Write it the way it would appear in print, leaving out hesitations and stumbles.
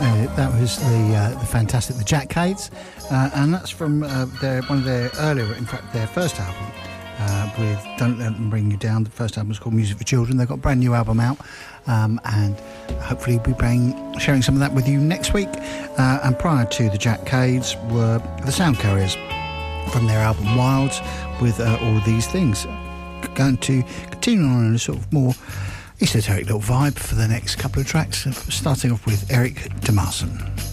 That was the fantastic the Jack Cades, and that's from one of their earlier, in fact, their first album with Don't Let Them Bring You Down. The first album was called Music for Children. They've got a brand new album out, and hopefully we'll be sharing some of that with you next week. And prior to the Jack Cades were the Sound Carriers from their album Wilds with All These Things. Going to continue on in a sort of more esoteric little vibe for the next couple of tracks, starting off with Eric Demarson.